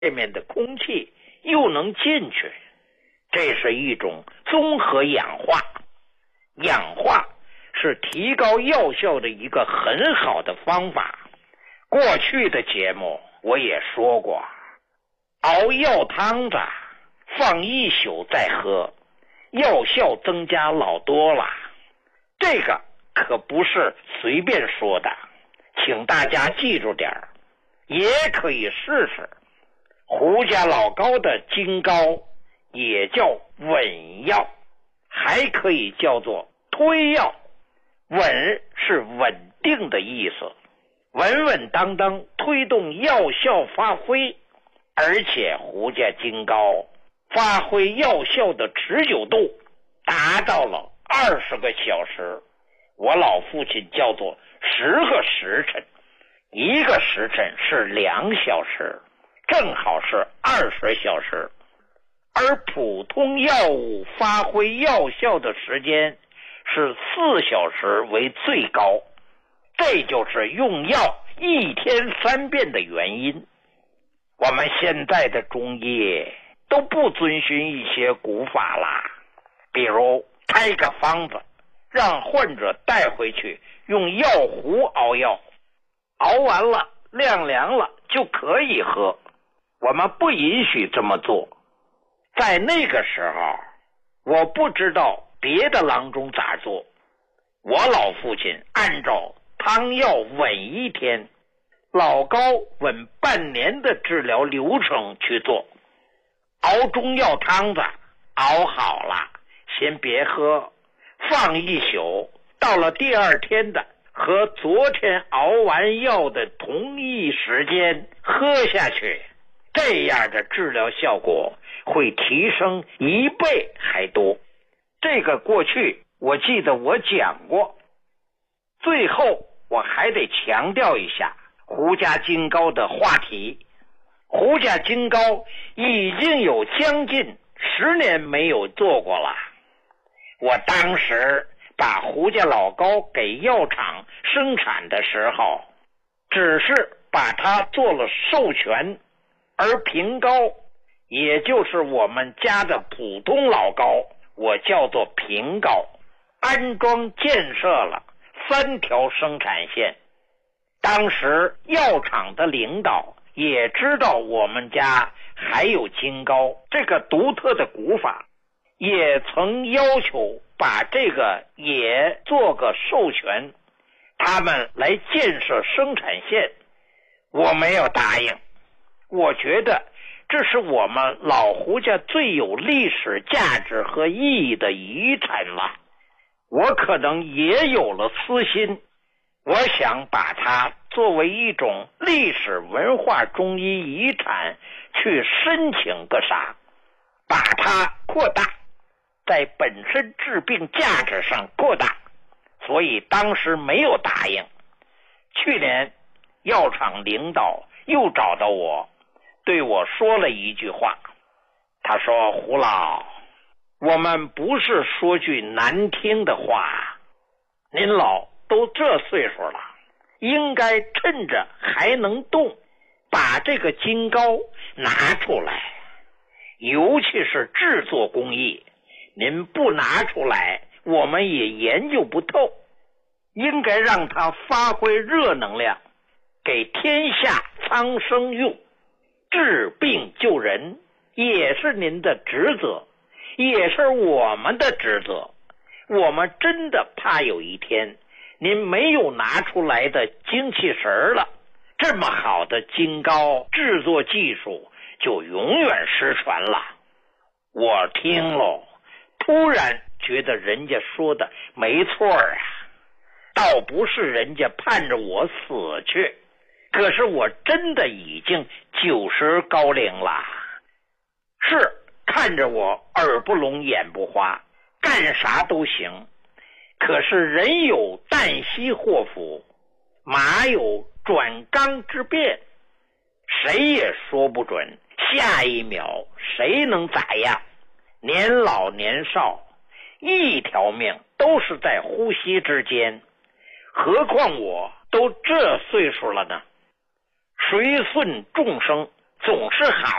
外面的空气又能进去，这是一种综合氧化。氧化是提高药效的一个很好的方法。过去的节目我也说过，熬药汤子放一宿再喝，药效增加老多了。这个可不是随便说的，请大家记住点儿，也可以试试。胡家老高的金膏也叫稳药，还可以叫做推药。稳是稳定的意思，稳稳当当推动药效发挥，而且胡家金膏发挥药效的持久度达到了20个小时。我老父亲叫做10个时辰，1个时辰是2小时，正好是20小时。而普通药物发挥药效的时间是4小时为最高，这就是用药1天3遍的原因。我们现在的中医都不遵循一些古法啦，比如开个方子让患者带回去用药壶熬药，熬完了晾凉了就可以喝，我们不允许这么做。在那个时候我不知道别的郎中咋做，我老父亲按照汤药稳1天，老高稳半年的治疗流程去做。熬中药汤子熬好了先别喝，放一宿，到了第2天的和昨天熬完药的同一时间喝下去，这样的治疗效果会提升1倍还多。这个过去我记得我讲过。最后我还得强调一下胡家金膏的话题。胡家金膏已经有将近10年没有做过了。我当时把胡家老高给药厂生产的时候，只是把它做了授权，而平膏也就是我们家的普通老高，我叫做平膏，安装建设了3条生产线。当时药厂的领导也知道我们家还有金膏这个独特的古法，也曾要求把这个也做个授权，他们来建设生产线。我没有答应，我觉得这是我们老胡家最有历史价值和意义的遗产了。我可能也有了私心，我想把它作为一种历史文化中医遗产去申请个啥，把它扩大，在本身治病价值上扩大，所以当时没有答应。去年药厂领导又找到我，对我说了一句话，他说：胡老，我们不是说句难听的话，您老都这岁数了，应该趁着还能动，把这个金膏拿出来，尤其是制作工艺，您不拿出来我们也研究不透，应该让它发挥热能量，给天下苍生用。治病救人也是您的职责，也是我们的职责。我们真的怕有一天您没有拿出来的精气神了，这么好的金膏制作技术就永远失传了。我听了突然觉得人家说的没错啊，倒不是人家盼着我死去，可是我真的已经90高龄了，是看着我耳不聋眼不花，干啥都行，可是人有旦夕祸福，马有转刚之变，谁也说不准下一秒谁能咋样。年老年少一条命都是在呼吸之间，何况我都这岁数了呢？随顺众生， 总是好